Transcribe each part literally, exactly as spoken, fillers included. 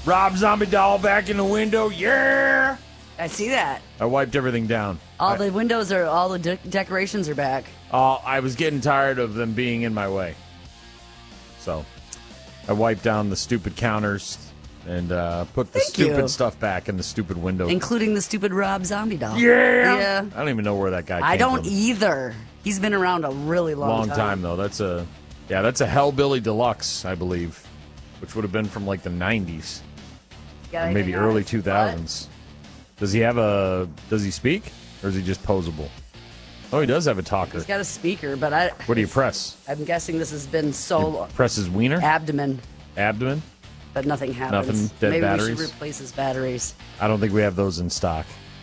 Rob Zombie doll back in the window. Yeah. I see that. I wiped everything down. All I, the windows are, all the de- decorations are back. Uh, I was getting tired of them being in my way. So I wiped down the stupid counters and uh, put the Thank stupid you. stuff back in the stupid window. Including the stupid Rob Zombie doll. Yeah. Yeah. I don't even know where that guy came I don't from. either. He's been around a really long, Long time. time, though. That's a, yeah, that's a Hellbilly Deluxe, I believe, which would have been from like the nineties. Got Or maybe anything early else? two thousands. Does he have a, does he speak? Or is he just posable? Oh, he does have a talker. He's got a speaker, but I. What do you press? I'm guessing this has been so long. Press his wiener? Abdomen, Abdomen? but nothing happens. Nothing? Dead Maybe batteries? we should replace his batteries. I don't think we have those in stock.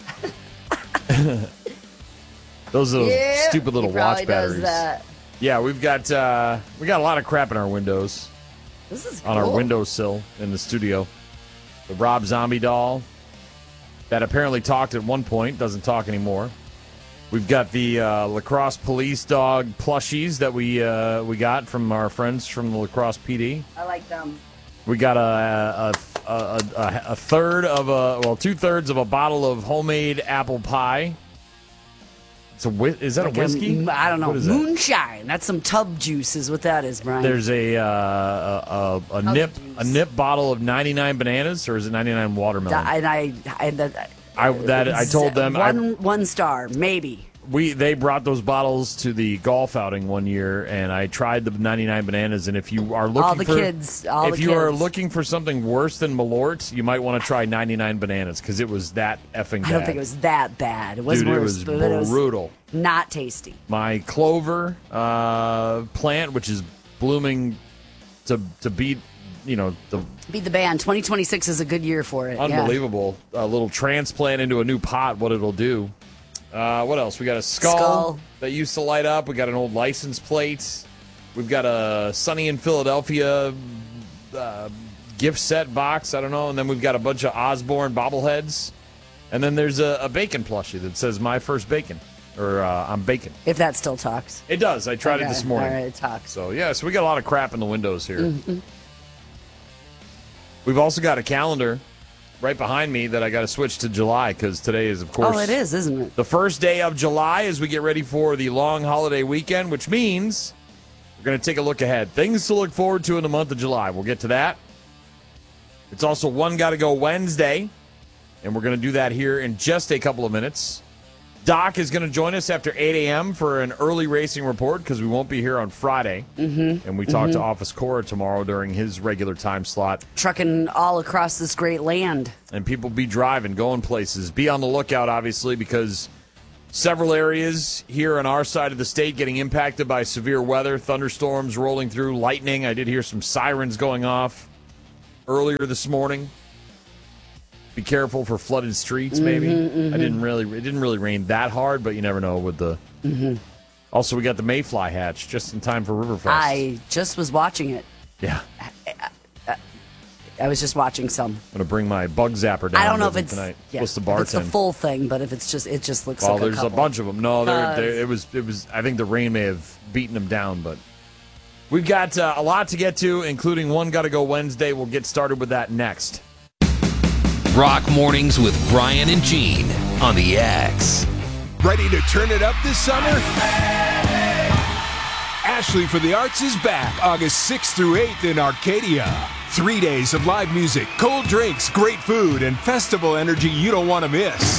Those are those Yeah, stupid little he probably watch batteries. does that. Yeah, we've got uh, we got a lot of crap in our windows. This is On our cool. windowsill in the studio. The Rob Zombie doll that apparently talked at one point, doesn't talk anymore. We've got the uh, lacrosse police dog plushies that we uh, we got from our friends from the lacrosse P D. I like them. We got a a, a, a, a third of a well, two thirds of a bottle of homemade apple pie. It's a whi- is that Like a whiskey? I don't know. What is that? Moonshine. That's some tub juice, is what that is, Brian. There's a uh, a, a, a nip juice. a nip bottle of ninety-nine bananas, or is it ninety-nine watermelon? and I, I, that, I that I told them I, one one star, maybe. we they brought those bottles to the golf outing one year, and I tried the ninety-nine bananas. And if you are looking All the for kids, all if the you are kids. looking for something worse than Malort, you might want to try ninety-nine bananas because it was that effing bad. I don't think it was that bad. It was Dude, it worse, was but it was brutal. not tasty. My clover uh, plant, which is blooming to to beat, you know, the Beat the band. twenty twenty-six is a good year for it. yeah. unbelievable a little transplant into a new pot. What it'll do. Uh, what else? We got a skull, Skull. that used to light up. We got an old license plate. We've got a Sunny in Philadelphia uh, gift set box. I don't know. And then we've got a bunch of Osborne bobbleheads. And then there's a, a bacon plushie that says "My First Bacon," or uh, "I'm bacon." If that still talks. It does. I tried Okay, it this morning. all right, it talks. So yeah, so we got a lot of crap in the windows here. Mm-hmm. We've also got a calendar right behind me that I got to switch to July because today is, of course, Oh, it is, isn't it? the first day of July as we get ready for the long holiday weekend, which means we're going to take a look ahead. Things to look forward to in the month of July. We'll get to that. It's also One Gotta Go Wednesday, and we're going to do that here in just a couple of minutes. Doc is going to join us after eight a.m. for an early racing report because we won't be here on Friday. Mm-hmm. And we talk to Office Cora tomorrow during his regular time slot. Trucking all across this great land. And people be driving, going places. Be on the lookout, obviously, because several areas here on our side of the state getting impacted by severe weather, thunderstorms rolling through, lightning. I did hear some sirens going off earlier this morning. Be careful for flooded streets, maybe. Mm-hmm, mm-hmm. I didn't really, it didn't really rain that hard, but you never know with the. Mm-hmm. Also, we got the Mayfly hatch just in time for Riverfest. I just was watching it. yeah, I was just watching some. I'm gonna bring my bug zapper down. I don't know with if me it's tonight. yeah, Supposed to if it's the bartend. full thing, but if it's just it just looks Well, like there's a, a, couple. bunch of them. No, there, there, Cause- it was, it was. I think the rain may have beaten them down, but we've got uh, a lot to get to, including One Gotta Go Wednesday. We'll get started with that next. Rock Mornings with Brian and Gene on the X. Ready to turn it up this summer? Ashley for the Arts is back August sixth through eighth in Arcadia. Three days of live music, cold drinks, great food, and festival energy you don't want to miss.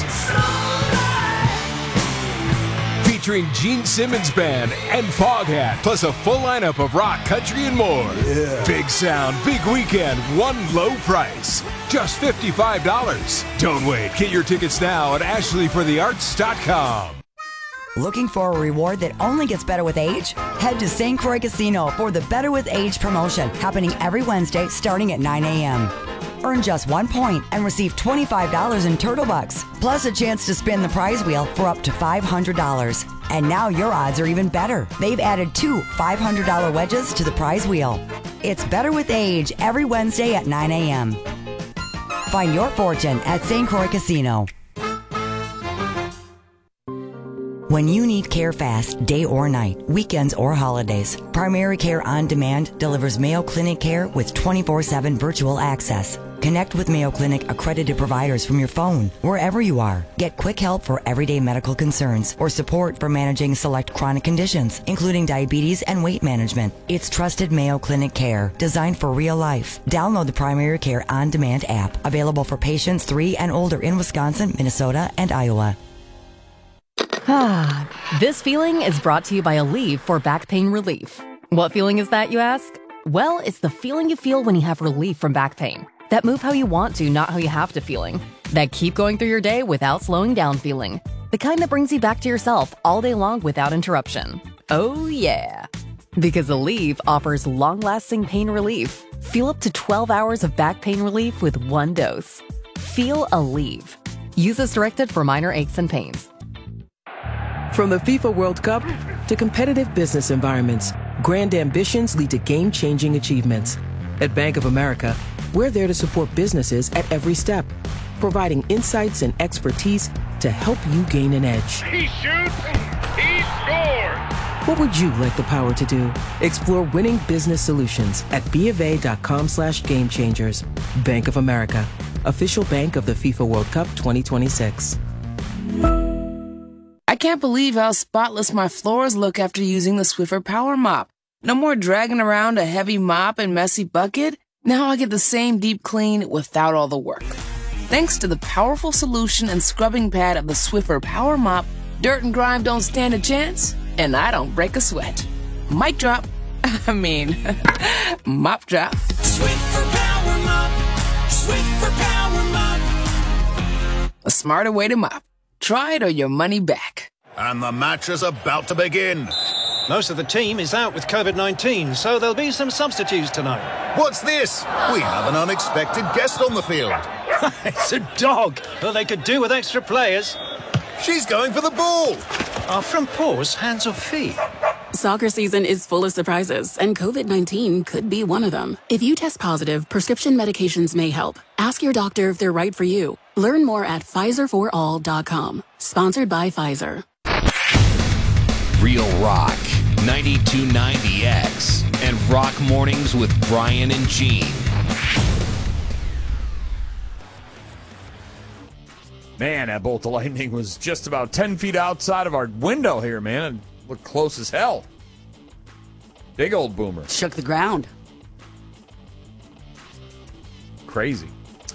Featuring Gene Simmons Band and Foghat, plus a full lineup of rock, country, and more. Yeah. Big sound, big weekend, one low price. Just fifty-five dollars. Don't wait. Get your tickets now at ashley for the arts dot com. Looking for a reward that only gets better with age? Head to Saint Croix Casino for the Better with Age promotion, happening every Wednesday starting at nine a.m. Earn just one point and receive twenty-five dollars in Turtle Bucks, plus a chance to spin the prize wheel for up to five hundred dollars. And now your odds are even better. They've added two five hundred dollars wedges to the prize wheel. It's Better with Age every Wednesday at nine a.m. Find your fortune at Saint Croix Casino. When you need care fast, day or night, weekends or holidays, Primary Care On Demand delivers Mayo Clinic care with twenty-four seven virtual access. Connect with Mayo Clinic accredited providers from your phone, wherever you are. Get quick help for everyday medical concerns or support for managing select chronic conditions, including diabetes and weight management. It's trusted Mayo Clinic care designed for real life. Download the Primary Care On Demand app, available for patients three and older in Wisconsin, Minnesota, and Iowa. This feeling is brought to you by Aleve for back pain relief. What feeling is that, you ask? Well, it's the feeling you feel when you have relief from back pain. That move how you want to, not how you have to feeling. That keep going through your day without slowing down feeling. The kind that brings you back to yourself all day long without interruption. Oh yeah. Because Aleve offers long-lasting pain relief. Feel up to twelve hours of back pain relief with one dose. Feel Aleve. Use as directed for minor aches and pains. From the FIFA World Cup to competitive business environments, grand ambitions lead to game-changing achievements. At Bank of America, we're there to support businesses at every step, providing insights and expertise to help you gain an edge. He shoots, he scores! What would you like the power to do? Explore winning business solutions at BofA.com slash game changers. Bank of America, official bank of the FIFA World Cup twenty twenty-six. I can't believe how spotless my floors look after using the Swiffer Power Mop. No more dragging around a heavy mop and messy bucket. Now I get the same deep clean without all the work. Thanks to the powerful solution and scrubbing pad of the Swiffer Power Mop, dirt and grime don't stand a chance, and I don't break a sweat. Mic drop. I mean, mop drop. Swiffer Power Mop. Swiffer Power Mop. A smarter way to mop. Try it or your money back. And the match is about to begin. Most of the team is out with COVID nineteen, so there'll be some substitutes tonight. What's this? We have an unexpected guest on the field. It's a dog. Well, they could do with extra players. She's going for the ball. Are front paws hands or feet? Soccer season is full of surprises, and COVID nineteen could be one of them. If you test positive, prescription medications may help. Ask your doctor if they're right for you. Learn more at Pfizer for all dot com. Sponsored by Pfizer. Real Rock, ninety-two point nine The X, and Rock Mornings with Brian and Gene. Man, that bolt of lightning was just about ten feet outside of our window here, man. It looked close as hell. Big old boomer. Shook the ground. Crazy.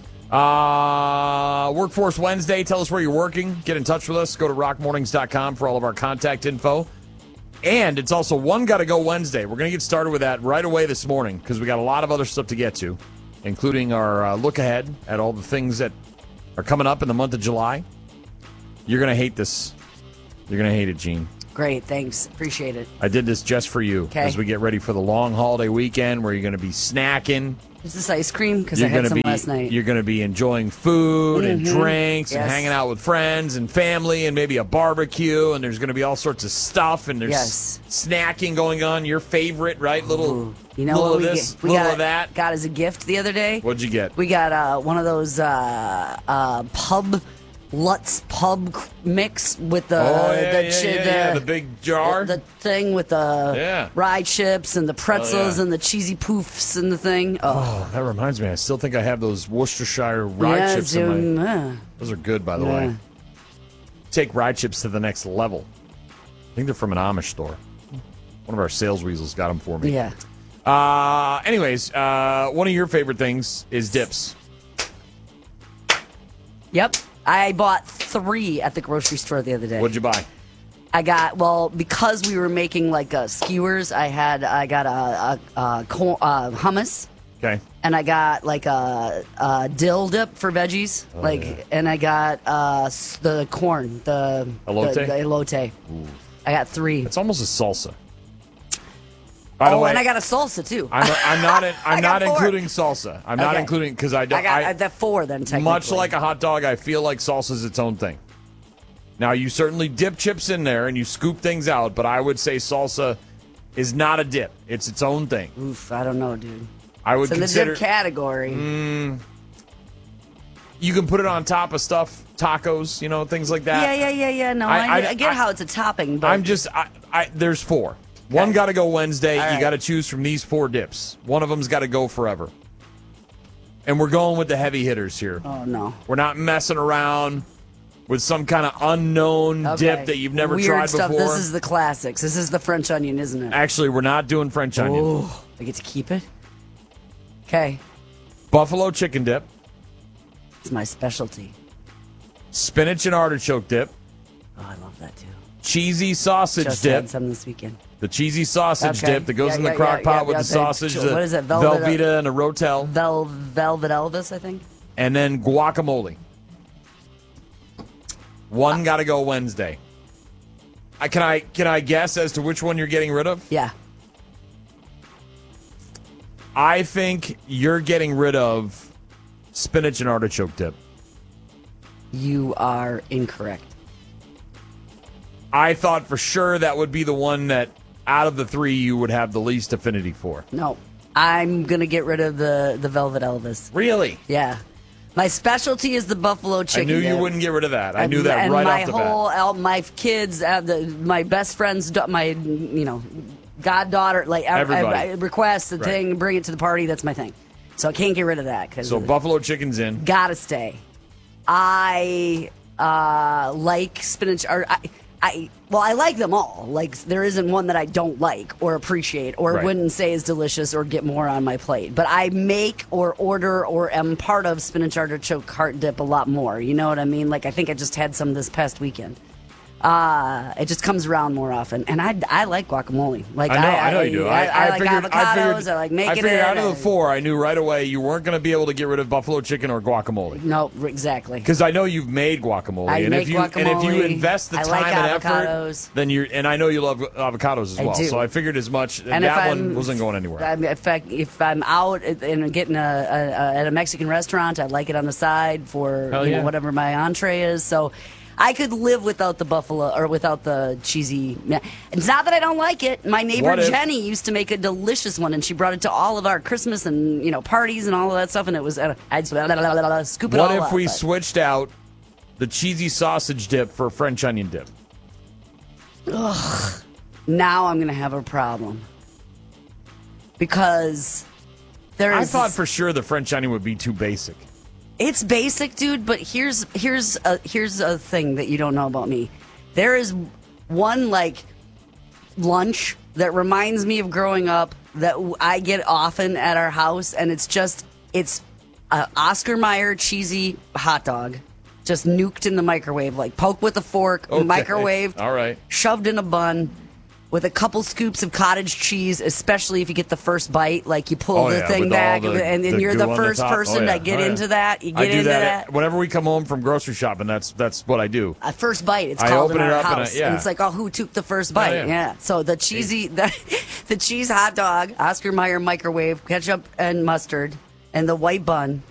Uh, Workforce Wednesday. Tell us where you're working. Get in touch with us. Go to rock mornings dot com for all of our contact info. And it's also One Gotta Go Wednesday. We're going to get started with that right away this morning because we got a lot of other stuff to get to, including our uh, look ahead at all the things that are coming up in the month of July. You're going to hate this. You're going to hate it, Gene. Great, thanks. Appreciate it. I did this just for you okay. as we get ready for the long holiday weekend where you're going to be snacking. Is this ice cream? Because I had some be, last night. You're going to be enjoying food mm-hmm. and drinks yes. and hanging out with friends and family and maybe a barbecue, and there's going to be all sorts of stuff, and there's yes. snacking going on. Your favorite, right? Little, Ooh. You know little what of we this, get, we little got, of that. Got as a gift the other day. What'd you get? We got uh, one of those uh, uh, pub... Lutz pub mix with the oh, yeah, the, yeah, chi- yeah, the, yeah. the big jar, the, the thing with the yeah. rye chips and the pretzels oh, yeah. and the cheesy poofs and the thing. Oh. oh, that reminds me. I still think I have those Worcestershire rye yeah, chips doing, in my. yeah. Those are good, by the yeah. way. Take rye chips to the next level. I think they're from an Amish store. One of our sales weasels got them for me. Yeah. Uh, anyways, uh, one of your favorite things is dips. Yep. I bought three at the grocery store the other day. What'd you buy? I got, well, because we were making like uh, skewers, I had, I got a, a, a corn, uh, hummus. Okay. And I got like a, a dill dip for veggies. Oh, like, yeah. and I got uh, the corn, the elote. The, the elote. Ooh. I got three. It's almost a salsa. By oh, the way, and I got a salsa too. I'm, a, I'm not. In, I'm not four. including salsa. I'm not okay. including because I don't. I got I, the four then. Technically, much like a hot dog, I feel like salsa is its own thing. Now you certainly dip chips in there and you scoop things out, but I would say salsa is not a dip. It's its own thing. Oof, I don't know, dude. I would it's in consider the dip category. Mm, you can put it on top of stuff, tacos, you know, things like that. Yeah, yeah, yeah, yeah. No, I, I, I get I, how it's a topping, but I'm just. I, I, there's four. Okay. One got to go Wednesday. All you right. got to choose from these four dips. One of them's got to go forever. And we're going with the heavy hitters here. Oh, no. We're not messing around with some kind of unknown Okay. dip that you've never Weird tried stuff. before. This is the classics. This is the French onion, isn't it? Actually, we're not doing French onion. Oh, I get to keep it? Okay. Buffalo chicken dip. It's my specialty. Spinach and artichoke dip. Oh, I love that, too. Cheesy sausage Just dip. had some this weekend. The cheesy sausage Okay. dip that goes Yeah, in the yeah, crock yeah, pot yeah, with yeah. the sausage. What the is it? Velvet- Velveeta and a Rotel. Vel- Velvet Elvis, I think. And then guacamole. One got to go Wednesday. I, can I can I guess as to which one you're getting rid of? Yeah. I think you're getting rid of spinach and artichoke dip. You are incorrect. I thought for sure that would be the one that out of the three you would have the least affinity for. No. I'm going to get rid of the, the Velvet Elvis. Really? Yeah. My specialty is the buffalo chicken. I knew you dip. wouldn't get rid of that. I And- knew that and right my off the whole, bat. all my kids, uh, the, my best friend's, da- my, you know, goddaughter, like, I, Everybody. I, I request the Right. thing, bring it to the party. That's my thing. So I can't get rid of that. Cause So buffalo chicken's in. Gotta stay. I uh, like spinach. Or I, I well, I like them all. Like there isn't one that I don't like or appreciate or Right. wouldn't say is delicious or get more on my plate. But I make or order or am part of spinach artichoke heart dip a lot more. You know what I mean? Like I think I just had some this past weekend. Uh, it just comes around more often, and I, I like guacamole. Like I know, I, know you do. I, I, I, like figured, avocados. I, I, figured, like making I figured it. out of the and- four, I knew right away you weren't going to be able to get rid of buffalo chicken or guacamole. No, exactly. Because I know you've made guacamole, I and make if you and if you guacamole. invest the I time like and avocados. effort, then you're. And I know you love avocados as I well. do. So I figured as much. And, And if that I'm- one wasn't going anywhere. I mean, if, I, if I'm out and getting a, a, a at a Mexican restaurant, I like it on the side for Hell you yeah. know, whatever my entree is. So I could live without the buffalo or without the cheesy. It's not that I don't like it. My neighbor What if- Jenny used to make a delicious one, and she brought it to all of our Christmas and you know parties and all of that stuff. And it was uh, I'd scoop it What all if up, we but- switched out the cheesy sausage dip for French onion dip? Ugh. Now I'm going to have a problem because there I is. thought for sure the French onion would be too basic. It's basic, dude. But here's here's a here's a thing that you don't know about me. There is one like lunch that reminds me of growing up that w- I get often at our house, and it's just it's a Oscar Mayer cheesy hot dog, just nuked in the microwave, like poke with a fork, Okay. microwaved, All right. shoved in a bun with a couple scoops of cottage cheese, especially if you get the first bite. Like you pull Oh, the yeah, thing with all back, the- and then the you're goo the on the first top. Oh, person yeah. to get Oh, yeah. into that. You I get do into that, that. whenever we come home from grocery shopping. That's that's what I do. A first bite, it's I called open in it our up and I- house. yeah. it's like, oh, who took the first bite? yeah. yeah. So the cheesy, the, the cheese hot dog, Oscar Mayer microwave, ketchup and mustard, and the white bun.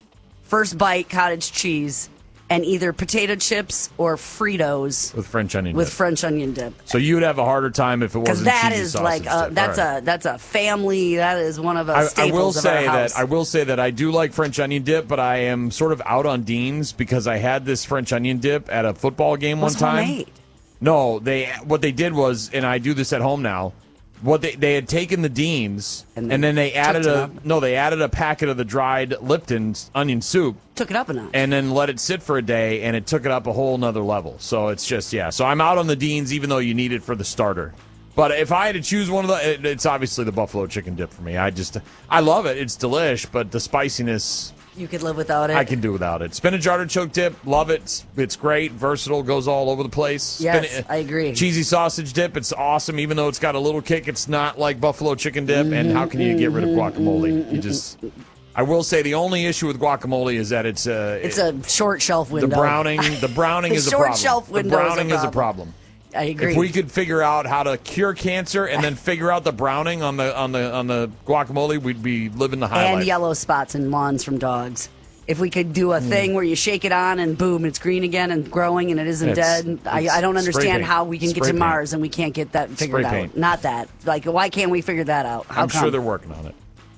First bite, cottage cheese, and either potato chips or Fritos With French onion with dip. French onion dip. So you would have a harder time if it Because wasn't that cheesy is sausage like a, dip. that's All right. a that's a family. That is one of the I, I staples will of say our house. that I will say that I do like French onion dip, but I am sort of out on Dean's because I had this French onion dip at a football game one It's time. homemade. No, they what they did was, and I do this at home now. What they they had taken the Dean's and, And then they added cooked it a up. no, they added a packet of the dried Lipton's onion soup Took it up a notch. and then let it sit for a day, and it took it up a whole nother level. So it's just yeah. So I'm out on the Dean's, even though you need it for the starter. But if I had to choose one of the, it, it's obviously the buffalo chicken dip for me. I just I love it. It's delish, but the spiciness You could live without it. I can do without it. Spinach artichoke dip, love it. It's, it's great, versatile, goes all over the place. Yes, Spin- I agree. Cheesy sausage dip, it's awesome. Even though it's got a little kick, it's not like buffalo chicken dip. And how can you get rid of guacamole? You just. I will say the only issue with guacamole is that it's uh, It's a short shelf window. the browning. The browning The is a short problem. shelf window the is a browning is a problem. problem. I agree. If we could figure out how to cure cancer and then figure out the browning on the on the on the guacamole, we'd be living the high and life. yellow spots and lawns from dogs. If we could do a Hmm. thing where you shake it on and boom, it's green again and growing and it isn't It's- dead. I, it's I don't spray understand paint. how we can Spray get to paint. Mars and we can't get that figured Spray out. paint. Not that. Like, why can't we figure that out? How I'm come? sure they're working on it.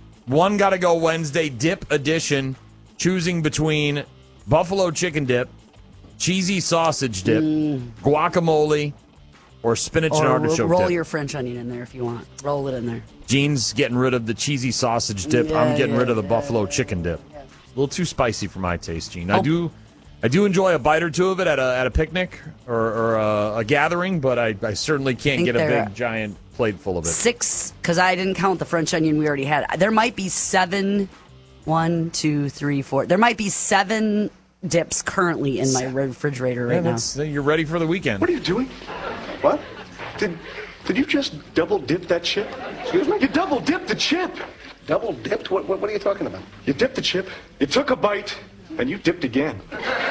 One got to go Wednesday, dip edition, choosing between buffalo chicken dip, cheesy sausage dip, guacamole, or spinach and Or ro- artichoke roll dip. your French onion in there if you want. Roll it in there. Gene's getting rid of the cheesy sausage dip. Yeah, I'm getting yeah, rid of the yeah, buffalo chicken dip. little too spicy for my taste, Gene. I Oh. do, I do enjoy a bite or two of it at a at a picnic or, or a, a gathering, but I, I certainly can't Think get a they're- big giant plate full of it. Six, because I didn't count the French onion we already had. There might be seven. One, two, three, four. There might be seven dips currently in my refrigerator right Yeah, now. that's, you're ready for the weekend. What are you doing? What? Did did you just double dip that chip? Excuse me? You double dipped the chip. Double dipped? What, what, what are you talking about? You dipped the chip, you took a bite, and you dipped again.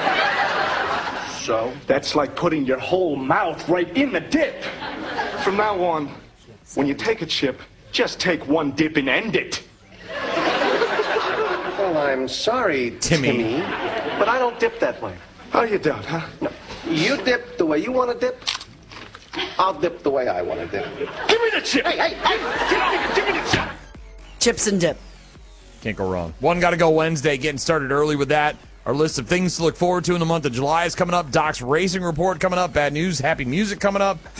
So? That's like putting your whole mouth right in the dip. From now on, when you take a chip, just take one dip and end it. Well, I'm sorry, Timmy. Timmy, but I don't dip that way. How you don't, huh? No. You dip the way you want to dip. I'll dip the way I want to dip. Give me the chip! Hey, hey, hey! Get out here! Give me the chip! Chips and dip. Can't go wrong. One got to go Wednesday, getting started early with that. Our list of things to look forward to in the month of July is coming up. Doc's Racing Report coming up. Bad news, happy music coming up.